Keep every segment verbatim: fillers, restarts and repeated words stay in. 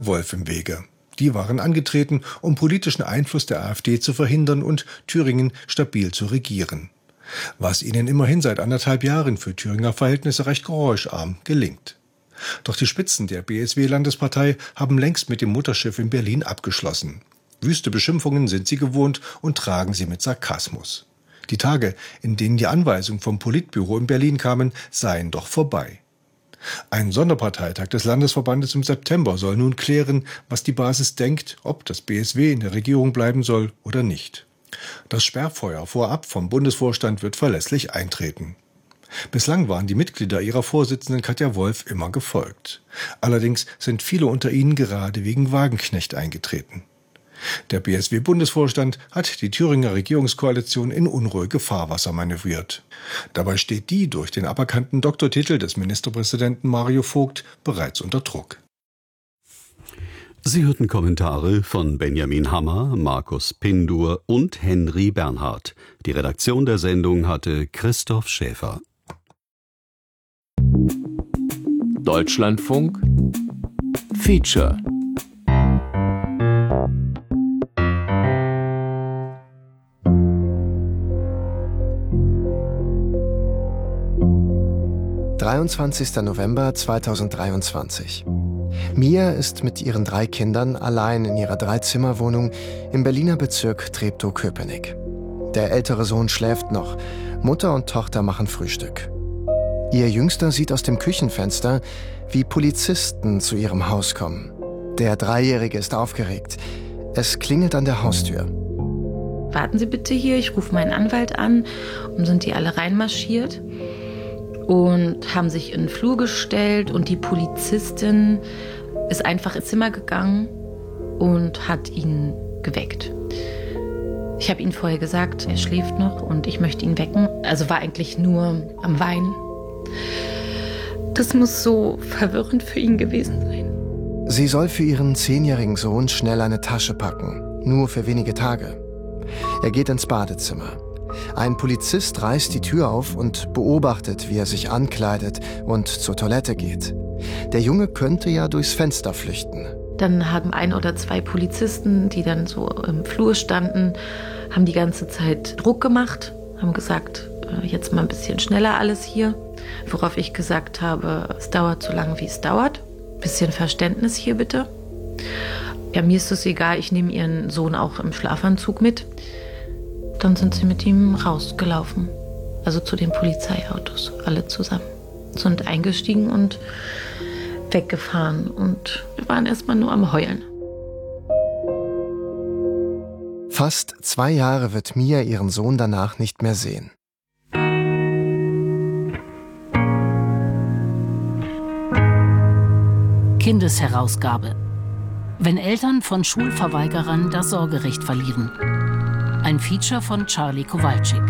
Wolf im Wege. Die waren angetreten, um politischen Einfluss der AfD zu verhindern und Thüringen stabil zu regieren. Was ihnen immerhin seit anderthalb Jahren für Thüringer Verhältnisse recht geräuscharm gelingt. Doch die Spitzen der B S W-Landespartei haben längst mit dem Mutterschiff in Berlin abgeschlossen. Wüste Beschimpfungen sind sie gewohnt und tragen sie mit Sarkasmus. Die Tage, in denen die Anweisungen vom Politbüro in Berlin kamen, seien doch vorbei. Ein Sonderparteitag des Landesverbandes im September soll nun klären, was die Basis denkt, ob das B S W in der Regierung bleiben soll oder nicht. Das Sperrfeuer vorab vom Bundesvorstand wird verlässlich eintreten. Bislang waren die Mitglieder ihrer Vorsitzenden Katja Wolf immer gefolgt. Allerdings sind viele unter ihnen gerade wegen Wagenknecht eingetreten. Der B S W-Bundesvorstand hat die Thüringer Regierungskoalition in unruhige Fahrwasser manövriert. Dabei steht die durch den aberkannten Doktortitel des Ministerpräsidenten Mario Vogt bereits unter Druck. Sie hörten Kommentare von Benjamin Hammer, Markus Pindur und Henry Bernhard. Die Redaktion der Sendung hatte Christoph Schäfer. Deutschlandfunk Feature. dreiundzwanzigster November zweitausenddreiundzwanzig. Mia ist mit ihren drei Kindern allein in ihrer Dreizimmerwohnung im Berliner Bezirk Treptow-Köpenick. Der ältere Sohn schläft noch. Mutter und Tochter machen Frühstück. Ihr Jüngster sieht aus dem Küchenfenster, wie Polizisten zu ihrem Haus kommen. Der Dreijährige ist aufgeregt. Es klingelt an der Haustür. Warten Sie bitte hier, ich rufe meinen Anwalt an. Und sind die alle reinmarschiert und haben sich in den Flur gestellt. Und die Polizistin ist einfach ins Zimmer gegangen und hat ihn geweckt. Ich habe ihm vorher gesagt, er schläft noch und ich möchte ihn wecken. Also war eigentlich nur am Weinen. Das muss so verwirrend für ihn gewesen sein. Sie soll für ihren zehnjährigen Sohn schnell eine Tasche packen, nur für wenige Tage. Er geht ins Badezimmer. Ein Polizist reißt die Tür auf und beobachtet, wie er sich ankleidet und zur Toilette geht. Der Junge könnte ja durchs Fenster flüchten. Dann haben ein oder zwei Polizisten, die dann so im Flur standen, haben die ganze Zeit Druck gemacht, haben gesagt, jetzt mal ein bisschen schneller alles hier. Worauf ich gesagt habe, es dauert so lange, wie es dauert. Bisschen Verständnis hier bitte. Ja, mir ist es egal, ich nehme ihren Sohn auch im Schlafanzug mit. Dann sind sie mit ihm rausgelaufen, also zu den Polizeiautos, alle zusammen. Sind eingestiegen und weggefahren und wir waren erstmal nur am Heulen. Fast zwei Jahre wird Mia ihren Sohn danach nicht mehr sehen. Kindesherausgabe. Wenn Eltern von Schulverweigerern das Sorgerecht verlieren. Ein Feature von Charlie Kowalczyk.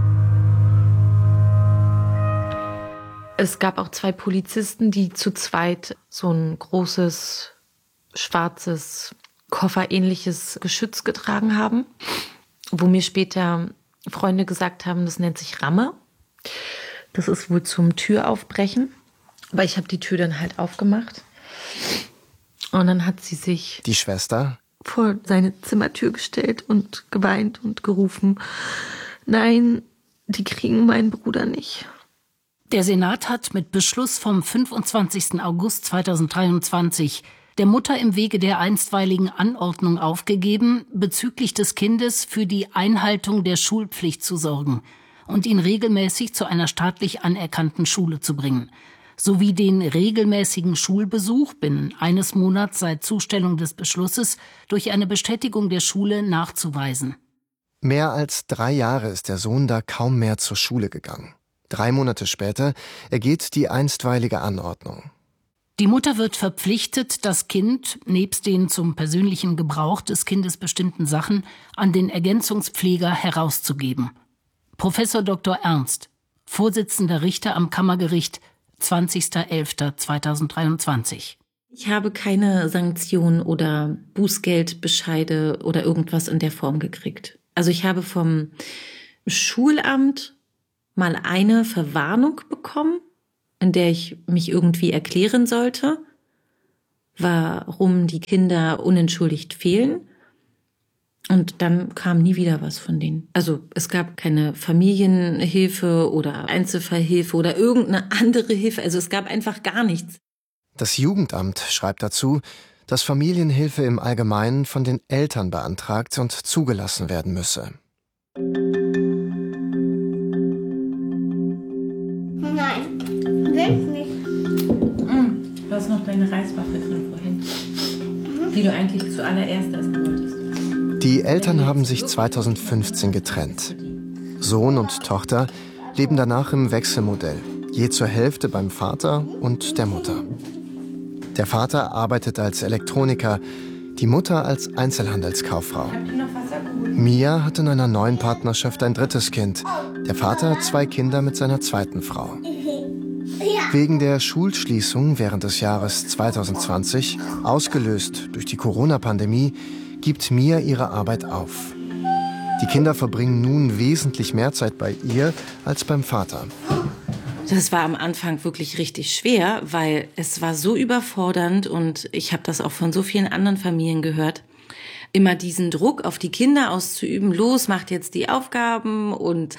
Es gab auch zwei Polizisten, die zu zweit so ein großes, schwarzes, kofferähnliches Geschütz getragen haben, wo mir später Freunde gesagt haben, das nennt sich Ramme. Das ist wohl zum Türaufbrechen. Aber ich habe die Tür dann halt aufgemacht. Und dann hat sie sich... Die Schwester? ...vor seine Zimmertür gestellt und geweint und gerufen, nein, die kriegen meinen Bruder nicht. Der Senat hat mit Beschluss vom fünfundzwanzigsten August zweitausenddreiundzwanzig der Mutter im Wege der einstweiligen Anordnung aufgegeben, bezüglich des Kindes für die Einhaltung der Schulpflicht zu sorgen und ihn regelmäßig zu einer staatlich anerkannten Schule zu bringen, sowie den regelmäßigen Schulbesuch binnen eines Monats seit Zustellung des Beschlusses durch eine Bestätigung der Schule nachzuweisen. Mehr als drei Jahre ist der Sohn da kaum mehr zur Schule gegangen. Drei Monate später ergeht die einstweilige Anordnung. Die Mutter wird verpflichtet, das Kind, nebst den zum persönlichen Gebrauch des Kindes bestimmten Sachen, an den Ergänzungspfleger herauszugeben. Professor Doktor Ernst, Vorsitzender Richter am Kammergericht, zwanzigster elfter zweitausenddreiundzwanzig. Ich habe keine Sanktionen oder Bußgeldbescheide oder irgendwas in der Form gekriegt. Also ich habe vom Schulamt mal eine Verwarnung bekommen, in der ich mich irgendwie erklären sollte, warum die Kinder unentschuldigt fehlen. Und dann kam nie wieder was von denen. Also es gab keine Familienhilfe oder Einzelfallhilfe oder irgendeine andere Hilfe. Also es gab einfach gar nichts. Das Jugendamt schreibt dazu, dass Familienhilfe im Allgemeinen von den Eltern beantragt und zugelassen werden müsse. Nein, will nicht. Du hast noch deine Reiswaffe drin vorhin, mhm. die du eigentlich zuallererst essen wolltest. Die Eltern haben sich zweitausendfünfzehn getrennt. Sohn und Tochter leben danach im Wechselmodell, je zur Hälfte beim Vater und der Mutter. Der Vater arbeitet als Elektroniker, die Mutter als Einzelhandelskauffrau. Mia hat in einer neuen Partnerschaft ein drittes Kind, der Vater zwei Kinder mit seiner zweiten Frau. Wegen der Schulschließung während des Jahres zweitausendzwanzig, ausgelöst durch die Corona-Pandemie, gibt Mia ihre Arbeit auf. Die Kinder verbringen nun wesentlich mehr Zeit bei ihr als beim Vater. Das war am Anfang wirklich richtig schwer, weil es war so überfordernd und ich habe das auch von so vielen anderen Familien gehört. Immer diesen Druck auf die Kinder auszuüben, los, macht jetzt die Aufgaben und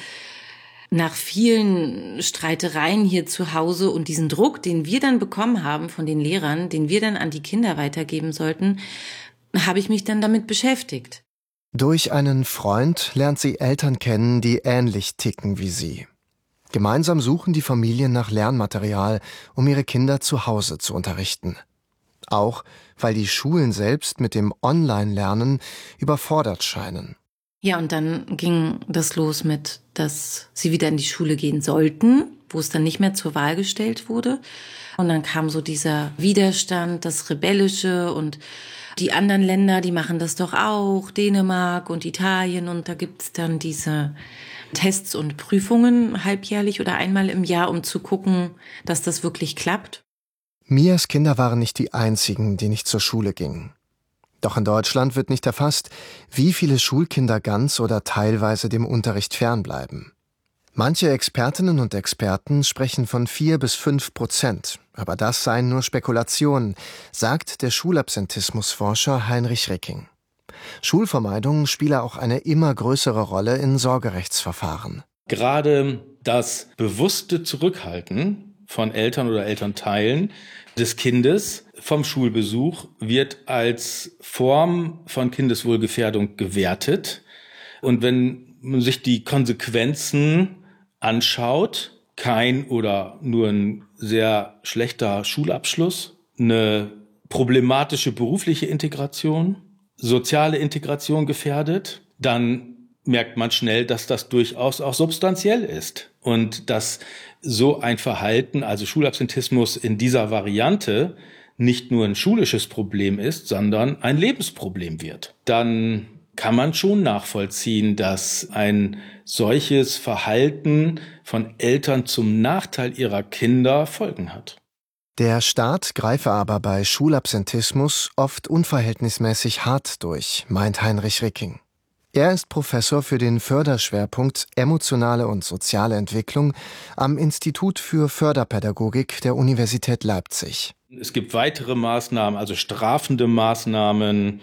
nach vielen Streitereien hier zu Hause und diesen Druck, den wir dann bekommen haben von den Lehrern, den wir dann an die Kinder weitergeben sollten, habe ich mich dann damit beschäftigt. Durch einen Freund lernt sie Eltern kennen, die ähnlich ticken wie sie. Gemeinsam suchen die Familien nach Lernmaterial, um ihre Kinder zu Hause zu unterrichten. Auch weil die Schulen selbst mit dem Online-Lernen überfordert scheinen. Ja, und dann ging das los mit, dass sie wieder in die Schule gehen sollten, wo es dann nicht mehr zur Wahl gestellt wurde. Und dann kam so dieser Widerstand, das Rebellische und die anderen Länder, die machen das doch auch, Dänemark und Italien. Und da gibt's dann diese Tests und Prüfungen halbjährlich oder einmal im Jahr, um zu gucken, dass das wirklich klappt. Mias Kinder waren nicht die einzigen, die nicht zur Schule gingen. Doch in Deutschland wird nicht erfasst, wie viele Schulkinder ganz oder teilweise dem Unterricht fernbleiben. Manche Expertinnen und Experten sprechen von vier bis fünf Prozent, aber das seien nur Spekulationen, sagt der Schulabsentismusforscher Heinrich Ricking. Schulvermeidung spiele auch eine immer größere Rolle in Sorgerechtsverfahren. Gerade das bewusste Zurückhalten von Eltern oder Elternteilen des Kindes vom Schulbesuch wird als Form von Kindeswohlgefährdung gewertet. Und wenn man sich die Konsequenzen anschaut, kein oder nur ein sehr schlechter Schulabschluss, eine problematische berufliche Integration, soziale Integration gefährdet, dann merkt man schnell, dass das durchaus auch substanziell ist und dass so ein Verhalten, also Schulabsentismus in dieser Variante, nicht nur ein schulisches Problem ist, sondern ein Lebensproblem wird. Dann kann man schon nachvollziehen, dass ein solches Verhalten von Eltern zum Nachteil ihrer Kinder Folgen hat. Der Staat greife aber bei Schulabsentismus oft unverhältnismäßig hart durch, meint Heinrich Ricking. Er ist Professor für den Förderschwerpunkt Emotionale und soziale Entwicklung am Institut für Förderpädagogik der Universität Leipzig. Es gibt weitere Maßnahmen, also strafende Maßnahmen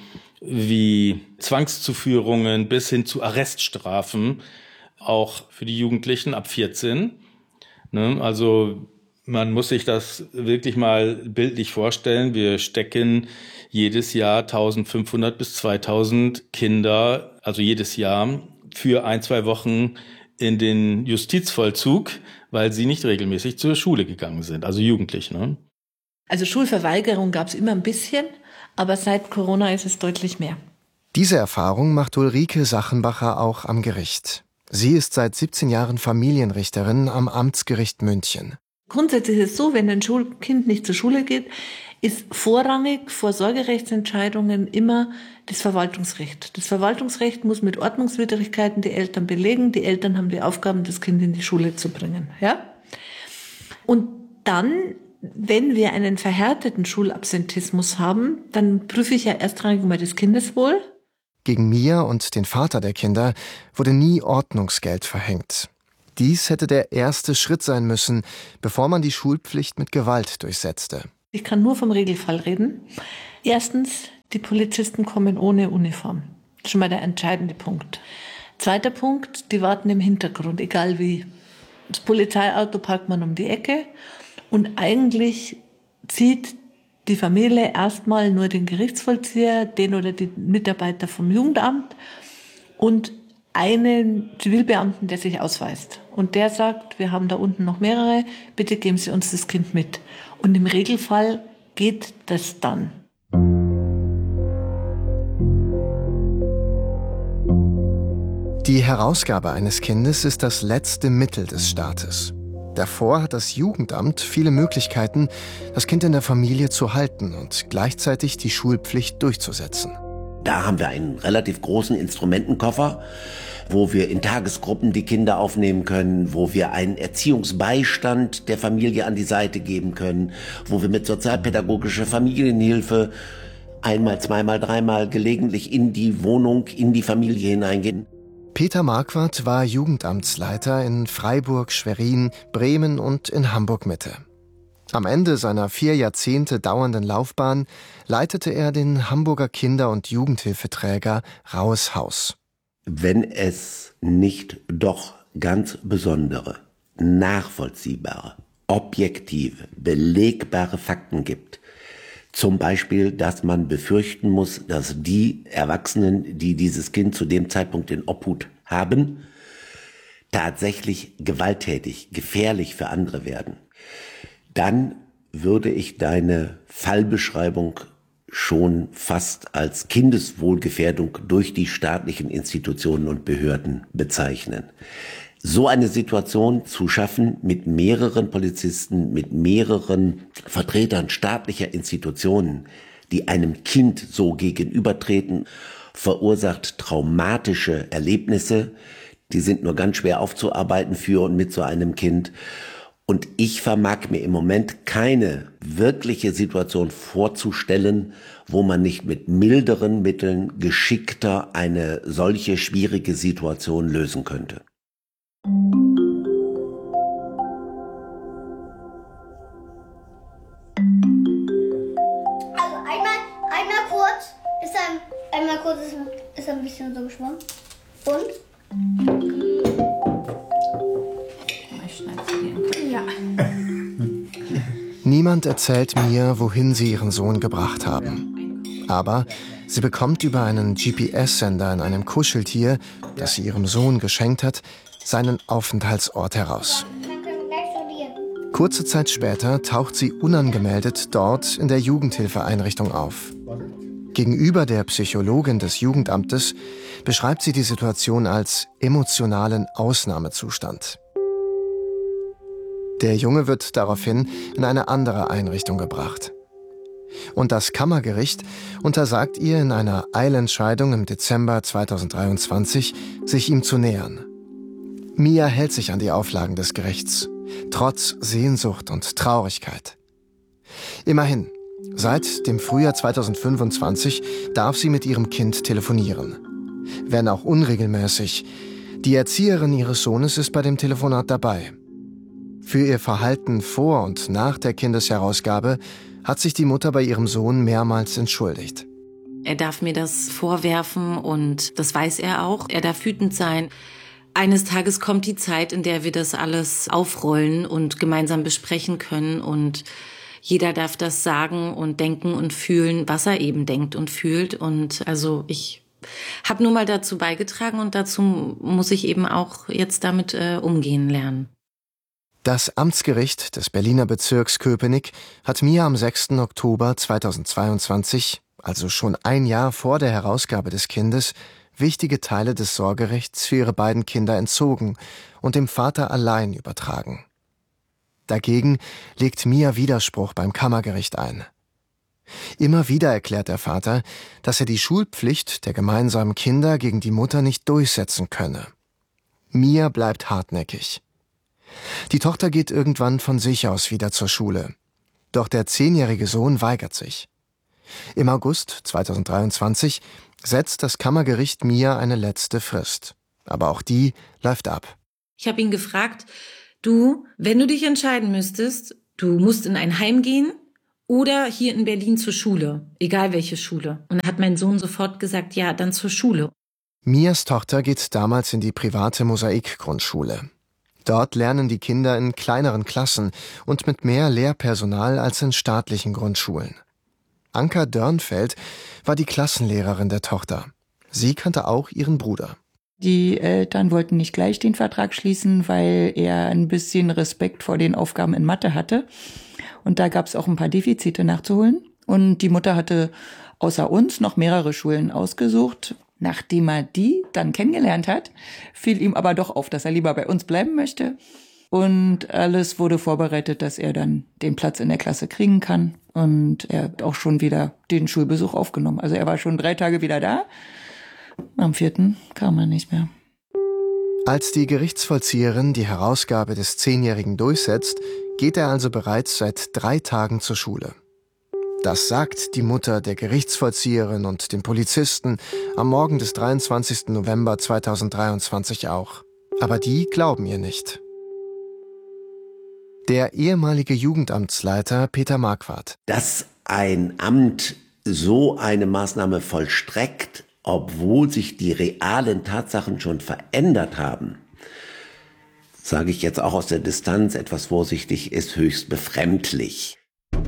wie Zwangszuführungen bis hin zu Arreststrafen, auch für die Jugendlichen ab vierzehn. Also man muss sich das wirklich mal bildlich vorstellen. Wir stecken jedes Jahr eintausendfünfhundert bis zweitausend Kinder, also jedes Jahr, für ein, zwei Wochen in den Justizvollzug, weil sie nicht regelmäßig zur Schule gegangen sind, also Jugendliche. Ne? Also Schulverweigerung gab es immer ein bisschen, aber seit Corona ist es deutlich mehr. Diese Erfahrung macht Ulrike Sachenbacher auch am Gericht. Sie ist seit siebzehn Jahren Familienrichterin am Amtsgericht München. Grundsätzlich ist es so, wenn ein Schulkind nicht zur Schule geht, ist vorrangig vor Sorgerechtsentscheidungen immer das Verwaltungsrecht. Das Verwaltungsrecht muss mit Ordnungswidrigkeiten die Eltern belegen. Die Eltern haben die Aufgaben, das Kind in die Schule zu bringen. Ja? Und dann, wenn wir einen verhärteten Schulabsentismus haben, dann prüfe ich ja erstrangig mal das Kindeswohl. Gegen Mia und den Vater der Kinder wurde nie Ordnungsgeld verhängt. Dies hätte der erste Schritt sein müssen, bevor man die Schulpflicht mit Gewalt durchsetzte. Ich kann nur vom Regelfall reden. Erstens, die Polizisten kommen ohne Uniform. Das ist schon mal der entscheidende Punkt. Zweiter Punkt, die warten im Hintergrund, egal wie. Das Polizeiauto parkt man um die Ecke und eigentlich zieht die Familie erstmal nur den Gerichtsvollzieher, den oder die Mitarbeiter vom Jugendamt und einen Zivilbeamten, der sich ausweist. Und der sagt, wir haben da unten noch mehrere, bitte geben Sie uns das Kind mit. Und im Regelfall geht das dann. Die Herausgabe eines Kindes ist das letzte Mittel des Staates. Davor hat das Jugendamt viele Möglichkeiten, das Kind in der Familie zu halten und gleichzeitig die Schulpflicht durchzusetzen. Da haben wir einen relativ großen Instrumentenkoffer, wo wir in Tagesgruppen die Kinder aufnehmen können, wo wir einen Erziehungsbeistand der Familie an die Seite geben können, wo wir mit sozialpädagogischer Familienhilfe einmal, zweimal, dreimal gelegentlich in die Wohnung, in die Familie hineingehen. Peter Marquardt war Jugendamtsleiter in Freiburg, Schwerin, Bremen und in Hamburg-Mitte. Am Ende seiner vier Jahrzehnte dauernden Laufbahn leitete er den Hamburger Kinder- und Jugendhilfeträger Rauhes Haus. Wenn es nicht doch ganz besondere, nachvollziehbare, objektive, belegbare Fakten gibt, zum Beispiel, dass man befürchten muss, dass die Erwachsenen, die dieses Kind zu dem Zeitpunkt in Obhut haben, tatsächlich gewalttätig, gefährlich für andere werden, dann würde ich deine Fallbeschreibung schon fast als Kindeswohlgefährdung durch die staatlichen Institutionen und Behörden bezeichnen. So eine Situation zu schaffen mit mehreren Polizisten, mit mehreren Vertretern staatlicher Institutionen, die einem Kind so gegenübertreten, verursacht traumatische Erlebnisse. Die sind nur ganz schwer aufzuarbeiten für und mit so einem Kind. Und ich vermag mir im Moment keine wirkliche Situation vorzustellen, wo man nicht mit milderen Mitteln geschickter eine solche schwierige Situation lösen könnte. Also einmal, einmal kurz ist er, einmal kurz ist, ist er ein bisschen so geschwommen. Und? Ich schneide sie dir. Ja. Niemand erzählt mir, wohin sie ihren Sohn gebracht haben. Aber sie bekommt über einen G P S-Sender in einem Kuscheltier, das sie ihrem Sohn geschenkt hat, seinen Aufenthaltsort heraus. Kurze Zeit später taucht sie unangemeldet dort in der Jugendhilfeeinrichtung auf. Gegenüber der Psychologin des Jugendamtes beschreibt sie die Situation als emotionalen Ausnahmezustand. Der Junge wird daraufhin in eine andere Einrichtung gebracht. Und das Kammergericht untersagt ihr in einer Eilentscheidung im Dezember zweitausenddreiundzwanzig, sich ihm zu nähern. Mia hält sich an die Auflagen des Gerichts, trotz Sehnsucht und Traurigkeit. Immerhin, seit dem Frühjahr zweitausendfünfundzwanzig darf sie mit ihrem Kind telefonieren. Wenn auch unregelmäßig. Die Erzieherin ihres Sohnes ist bei dem Telefonat dabei. Für ihr Verhalten vor und nach der Kindesherausgabe hat sich die Mutter bei ihrem Sohn mehrmals entschuldigt. Er darf mir das vorwerfen und das weiß er auch. Er darf wütend sein. Eines Tages kommt die Zeit, in der wir das alles aufrollen und gemeinsam besprechen können. Und jeder darf das sagen und denken und fühlen, was er eben denkt und fühlt. Und also ich habe nur mal dazu beigetragen und dazu muss ich eben auch jetzt damit äh, umgehen lernen. Das Amtsgericht des Berliner Bezirks Köpenick hat Mia am sechsten Oktober zweitausendzweiundzwanzig, also schon ein Jahr vor der Herausgabe des Kindes, wichtige Teile des Sorgerechts für ihre beiden Kinder entzogen und dem Vater allein übertragen. Dagegen legt Mia Widerspruch beim Kammergericht ein. Immer wieder erklärt der Vater, dass er die Schulpflicht der gemeinsamen Kinder gegen die Mutter nicht durchsetzen könne. Mia bleibt hartnäckig. Die Tochter geht irgendwann von sich aus wieder zur Schule. Doch der zehnjährige Sohn weigert sich. Im August zweitausenddreiundzwanzig setzt das Kammergericht Mia eine letzte Frist. Aber auch die läuft ab. Ich habe ihn gefragt, du, wenn du dich entscheiden müsstest, du musst in ein Heim gehen oder hier in Berlin zur Schule, egal welche Schule. Und da hat mein Sohn sofort gesagt, ja, dann zur Schule. Mias Tochter geht damals in die private Mosaik-Grundschule. Dort lernen die Kinder in kleineren Klassen und mit mehr Lehrpersonal als in staatlichen Grundschulen. Anka Dörnfeld war die Klassenlehrerin der Tochter. Sie kannte auch ihren Bruder. Die Eltern wollten nicht gleich den Vertrag schließen, weil er ein bisschen Respekt vor den Aufgaben in Mathe hatte. Und da gab es auch ein paar Defizite nachzuholen. Und die Mutter hatte außer uns noch mehrere Schulen ausgesucht. Nachdem er die dann kennengelernt hat, fiel ihm aber doch auf, dass er lieber bei uns bleiben möchte. Und alles wurde vorbereitet, dass er dann den Platz in der Klasse kriegen kann. Und er hat auch schon wieder den Schulbesuch aufgenommen. Also er war schon drei Tage wieder da. Am vierten kam er nicht mehr. Als die Gerichtsvollzieherin die Herausgabe des Zehnjährigen durchsetzt, geht er also bereits seit drei Tagen zur Schule. Das sagt die Mutter der Gerichtsvollzieherin und den Polizisten am Morgen des dreiundzwanzigsten November zweitausenddreiundzwanzig auch. Aber die glauben ihr nicht. Der ehemalige Jugendamtsleiter Peter Marquardt. Dass ein Amt so eine Maßnahme vollstreckt, obwohl sich die realen Tatsachen schon verändert haben, sage ich jetzt auch aus der Distanz etwas vorsichtig, ist höchst befremdlich.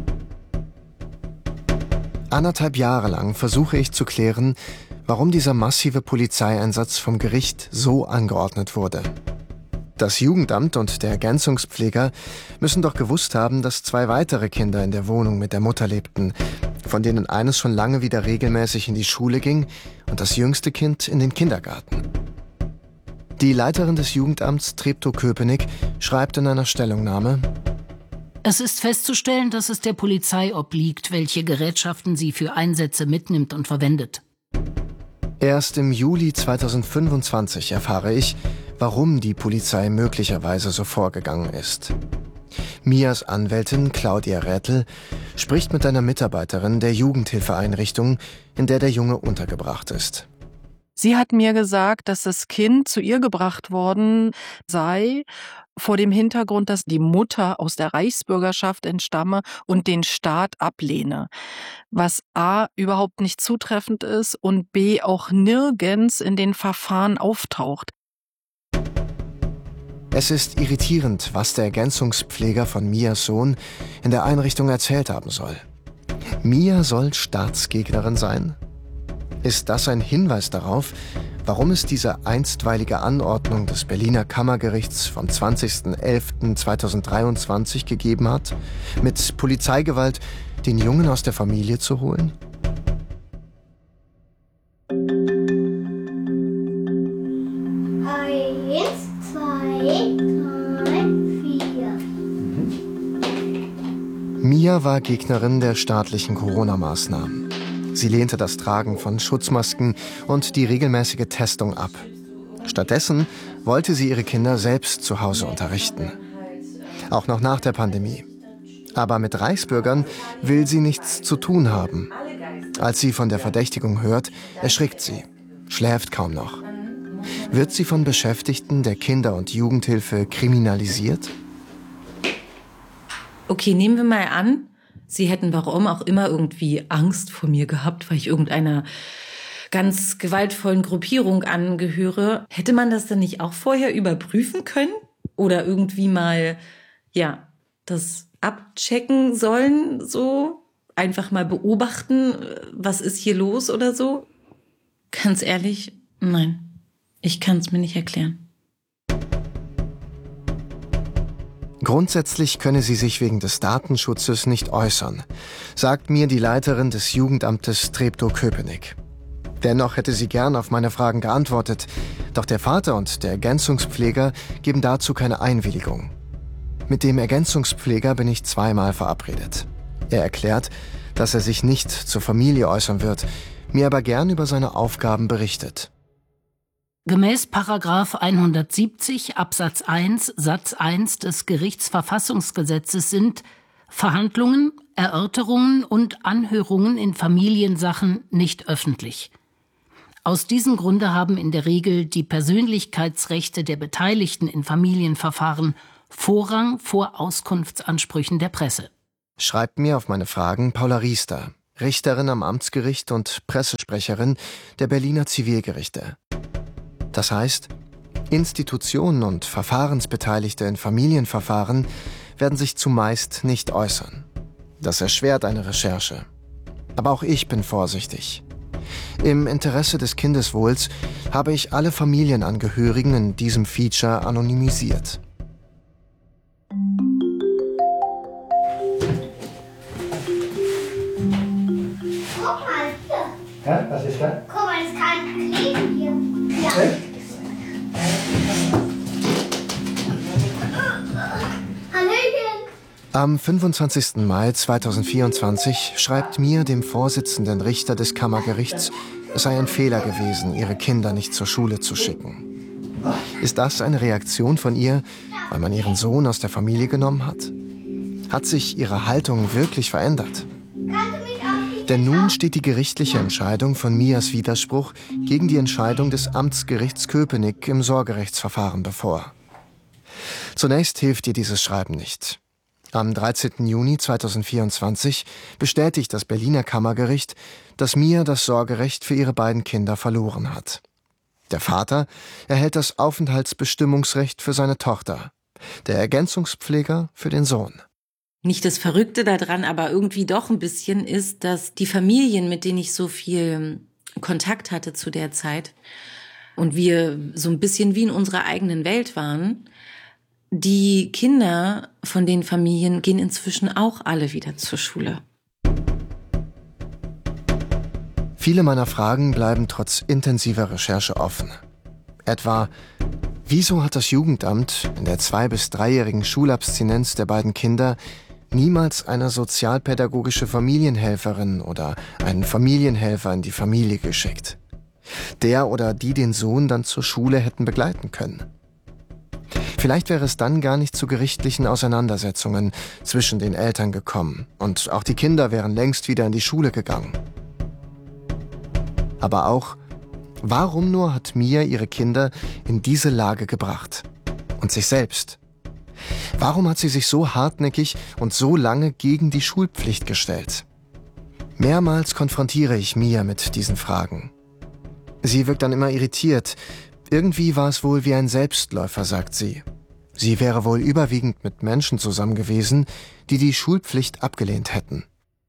Anderthalb Jahre lang versuche ich zu klären, warum dieser massive Polizeieinsatz vom Gericht so angeordnet wurde. Das Jugendamt und der Ergänzungspfleger müssen doch gewusst haben, dass zwei weitere Kinder in der Wohnung mit der Mutter lebten, von denen eines schon lange wieder regelmäßig in die Schule ging und das jüngste Kind in den Kindergarten. Die Leiterin des Jugendamts Treptow-Köpenick schreibt in einer Stellungnahme: Es ist festzustellen, dass es der Polizei obliegt, welche Gerätschaften sie für Einsätze mitnimmt und verwendet. Erst im Juli zweitausendfünfundzwanzig erfahre ich, warum die Polizei möglicherweise so vorgegangen ist. Mias Anwältin Claudia Rätl spricht mit einer Mitarbeiterin der Jugendhilfeeinrichtung, in der der Junge untergebracht ist. Sie hat mir gesagt, dass das Kind zu ihr gebracht worden sei, vor dem Hintergrund, dass die Mutter aus der Reichsbürgerschaft entstamme und den Staat ablehne. Was A, überhaupt nicht zutreffend ist und B, auch nirgends in den Verfahren auftaucht. Es ist irritierend, was der Ergänzungspfleger von Mias Sohn in der Einrichtung erzählt haben soll. Mia soll Staatsgegnerin sein? Ist das ein Hinweis darauf, warum es diese einstweilige Anordnung des Berliner Kammergerichts vom zwanzigsten elften zweitausenddreiundzwanzig gegeben hat, mit Polizeigewalt den Jungen aus der Familie zu holen? Eins, zwei, drei, vier. Mia war Gegnerin der staatlichen Corona-Maßnahmen. Sie lehnte das Tragen von Schutzmasken und die regelmäßige Testung ab. Stattdessen wollte sie ihre Kinder selbst zu Hause unterrichten. Auch noch nach der Pandemie. Aber mit Reichsbürgern will sie nichts zu tun haben. Als sie von der Verdächtigung hört, erschrickt sie, schläft kaum noch. Wird sie von Beschäftigten der Kinder- und Jugendhilfe kriminalisiert? Okay, nehmen wir mal an, Sie hätten warum auch immer irgendwie Angst vor mir gehabt, weil ich irgendeiner ganz gewaltvollen Gruppierung angehöre. Hätte man das dann nicht auch vorher überprüfen können? Oder irgendwie mal, ja, das abchecken sollen, so? Einfach mal beobachten, was ist hier los oder so? Ganz ehrlich, nein. Ich kann es mir nicht erklären. Grundsätzlich könne sie sich wegen des Datenschutzes nicht äußern, sagt mir die Leiterin des Jugendamtes Treptow-Köpenick. Dennoch hätte sie gern auf meine Fragen geantwortet, doch der Vater und der Ergänzungspfleger geben dazu keine Einwilligung. Mit dem Ergänzungspfleger bin ich zweimal verabredet. Er erklärt, dass er sich nicht zur Familie äußern wird, mir aber gern über seine Aufgaben berichtet. Gemäß Paragraph hundertsiebzig Absatz eins Satz eins des Gerichtsverfassungsgesetzes sind Verhandlungen, Erörterungen und Anhörungen in Familiensachen nicht öffentlich. Aus diesem Grunde haben in der Regel die Persönlichkeitsrechte der Beteiligten in Familienverfahren Vorrang vor Auskunftsansprüchen der Presse. Schreibt mir auf meine Fragen Paula Riester, Richterin am Amtsgericht und Pressesprecherin der Berliner Zivilgerichte. Das heißt, Institutionen und Verfahrensbeteiligte in Familienverfahren werden sich zumeist nicht äußern. Das erschwert eine Recherche. Aber auch ich bin vorsichtig. Im Interesse des Kindeswohls habe ich alle Familienangehörigen in diesem Feature anonymisiert. Guck mal hier. Ja, was ist da? Guck mal, es kann kleben hier. Ja. Echt? Hallöchen. Am fünfundzwanzigsten Mai zweitausendvierundzwanzig schreibt mir, dem Vorsitzenden Richter des Kammergerichts, es sei ein Fehler gewesen, ihre Kinder nicht zur Schule zu schicken. Ist das eine Reaktion von ihr, weil man ihren Sohn aus der Familie genommen hat? Hat sich ihre Haltung wirklich verändert? Denn nun steht die gerichtliche Entscheidung von Mias Widerspruch gegen die Entscheidung des Amtsgerichts Köpenick im Sorgerechtsverfahren bevor. Zunächst hilft ihr dieses Schreiben nicht. Am dreizehnten Juni zweitausendvierundzwanzig bestätigt das Berliner Kammergericht, dass Mia das Sorgerecht für ihre beiden Kinder verloren hat. Der Vater erhält das Aufenthaltsbestimmungsrecht für seine Tochter, der Ergänzungspfleger für den Sohn. Nicht das Verrückte daran, aber irgendwie doch ein bisschen ist, dass die Familien, mit denen ich so viel Kontakt hatte zu der Zeit und wir so ein bisschen wie in unserer eigenen Welt waren, die Kinder von den Familien gehen inzwischen auch alle wieder zur Schule. Viele meiner Fragen bleiben trotz intensiver Recherche offen. Etwa, wieso hat das Jugendamt in der zwei- bis dreijährigen Schulabstinenz der beiden Kinder niemals eine sozialpädagogische Familienhelferin oder einen Familienhelfer in die Familie geschickt, der oder die den Sohn dann zur Schule hätten begleiten können? Vielleicht wäre es dann gar nicht zu gerichtlichen Auseinandersetzungen zwischen den Eltern gekommen und auch die Kinder wären längst wieder in die Schule gegangen. Aber auch, warum nur hat Mia ihre Kinder in diese Lage gebracht? Und sich selbst? Warum hat sie sich so hartnäckig und so lange gegen die Schulpflicht gestellt? Mehrmals konfrontiere ich Mia mit diesen Fragen. Sie wirkt dann immer irritiert. Irgendwie war es wohl wie ein Selbstläufer, sagt sie. Sie wäre wohl überwiegend mit Menschen zusammen gewesen, die die Schulpflicht abgelehnt hätten.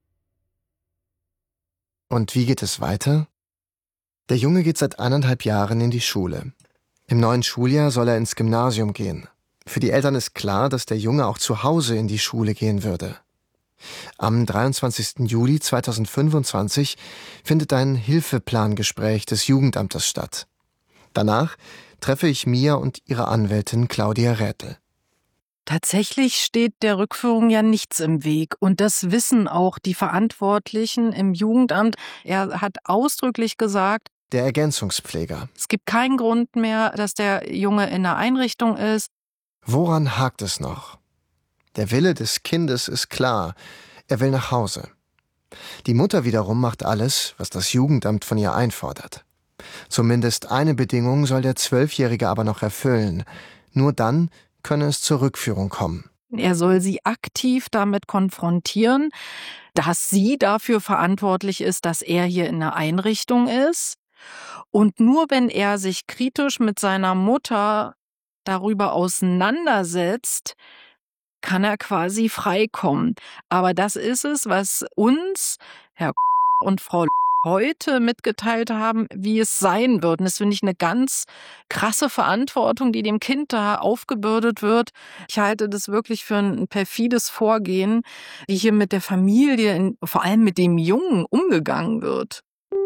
Und wie geht es weiter? Der Junge geht seit eineinhalb Jahren in die Schule. Im neuen Schuljahr soll er ins Gymnasium gehen. Für die Eltern ist klar, dass der Junge auch zu Hause in die Schule gehen würde. Am dreiundzwanzigsten Juli zweitausendfünfundzwanzig findet ein Hilfeplangespräch des Jugendamtes statt. Danach treffe ich Mia und ihre Anwältin Claudia Rätel. Tatsächlich steht der Rückführung ja nichts im Weg. Und das wissen auch die Verantwortlichen im Jugendamt. Er hat ausdrücklich gesagt, der Ergänzungspfleger. Es gibt keinen Grund mehr, dass der Junge in einer Einrichtung ist. Woran hakt es noch? Der Wille des Kindes ist klar. Er will nach Hause. Die Mutter wiederum macht alles, was das Jugendamt von ihr einfordert. Zumindest eine Bedingung soll der Zwölfjährige aber noch erfüllen. Nur dann könne es zur Rückführung kommen. Er soll sie aktiv damit konfrontieren, dass sie dafür verantwortlich ist, dass er hier in einer Einrichtung ist. Und nur wenn er sich kritisch mit seiner Mutter darüber auseinandersetzt, kann er quasi freikommen. Aber das ist es, was uns, Herr und Frau heute mitgeteilt haben, wie es sein wird. Und das finde ich eine ganz krasse Verantwortung, die dem Kind da aufgebürdet wird. Ich halte das wirklich für ein perfides Vorgehen, wie hier mit der Familie, vor allem mit dem Jungen, umgegangen wird.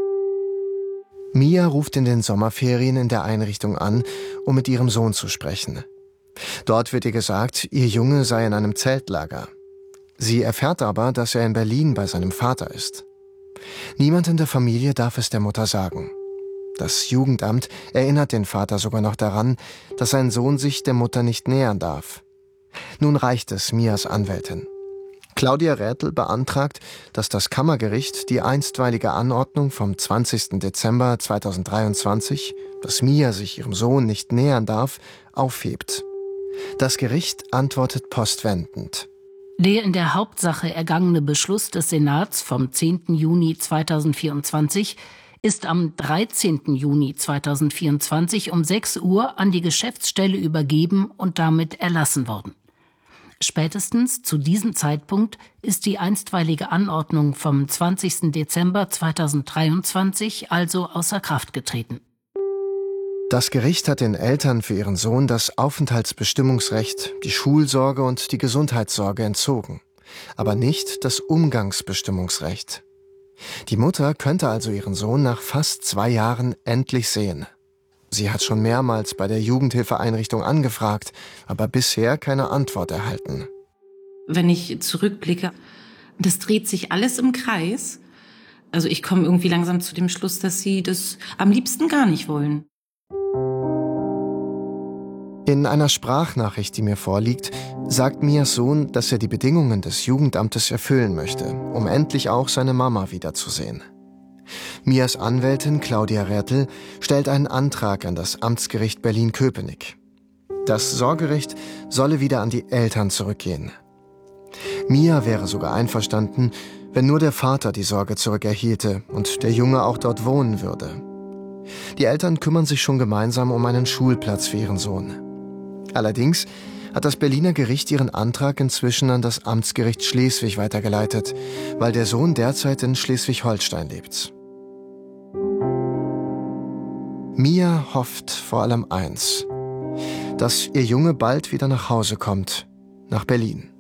Mia ruft in den Sommerferien in der Einrichtung an, um mit ihrem Sohn zu sprechen. Dort wird ihr gesagt, ihr Junge sei in einem Zeltlager. Sie erfährt aber, dass er in Berlin bei seinem Vater ist. Niemand in der Familie darf es der Mutter sagen. Das Jugendamt erinnert den Vater sogar noch daran, dass sein Sohn sich der Mutter nicht nähern darf. Nun reicht es Mias Anwältin. Claudia Rätel beantragt, dass das Kammergericht die einstweilige Anordnung vom zwanzigsten Dezember zweitausenddreiundzwanzig, dass Mia sich ihrem Sohn nicht nähern darf, aufhebt. Das Gericht antwortet postwendend. Der in der Hauptsache ergangene Beschluss des Senats vom zehnten Juni zweitausendvierundzwanzig ist am dreizehnten Juni zweitausendvierundzwanzig um sechs Uhr an die Geschäftsstelle übergeben und damit erlassen worden. Spätestens zu diesem Zeitpunkt ist die einstweilige Anordnung vom zwanzigsten Dezember zweitausenddreiundzwanzig also außer Kraft getreten. Das Gericht hat den Eltern für ihren Sohn das Aufenthaltsbestimmungsrecht, die Schulsorge und die Gesundheitssorge entzogen, aber nicht das Umgangsbestimmungsrecht. Die Mutter könnte also ihren Sohn nach fast zwei Jahren endlich sehen. Sie hat schon mehrmals bei der Jugendhilfeeinrichtung angefragt, aber bisher keine Antwort erhalten. Wenn ich zurückblicke, das dreht sich alles im Kreis. Also ich komme irgendwie langsam zu dem Schluss, dass sie das am liebsten gar nicht wollen. In einer Sprachnachricht, die mir vorliegt, sagt Mias Sohn, dass er die Bedingungen des Jugendamtes erfüllen möchte, um endlich auch seine Mama wiederzusehen. Mias Anwältin Claudia Rätl stellt einen Antrag an das Amtsgericht Berlin-Köpenick. Das Sorgerecht solle wieder an die Eltern zurückgehen. Mia wäre sogar einverstanden, wenn nur der Vater die Sorge zurückerhielte und der Junge auch dort wohnen würde. Die Eltern kümmern sich schon gemeinsam um einen Schulplatz für ihren Sohn. Allerdings hat das Berliner Gericht ihren Antrag inzwischen an das Amtsgericht Schleswig weitergeleitet, weil der Sohn derzeit in Schleswig-Holstein lebt. Mia hofft vor allem eins, dass ihr Junge bald wieder nach Hause kommt, nach Berlin.